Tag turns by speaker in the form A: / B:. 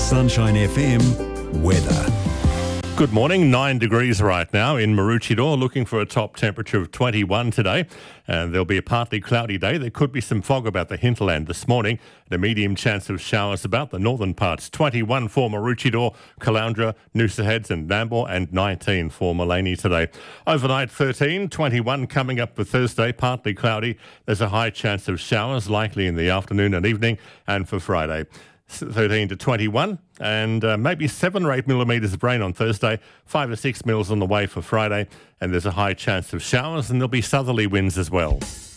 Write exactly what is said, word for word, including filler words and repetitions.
A: Sunshine F M weather.
B: Good morning, nine degrees right now in Maroochydore, looking for a top temperature of twenty-one today. And there'll be a partly cloudy day. There could be some fog about the hinterland this morning and a medium chance of showers about the northern parts. twenty-one for Maroochydore, Caloundra, Noosa Heads and Nambour, and nineteen for Mullaney today. Overnight thirteen, twenty-one coming up for Thursday, partly cloudy. There's a high chance of showers likely in the afternoon and evening, and for Friday, thirteen to twenty-one, and uh, maybe seven or eight millimetres of rain on Thursday, five or six mils on the way for Friday, and there's a high chance of showers, and there'll be southerly winds as well.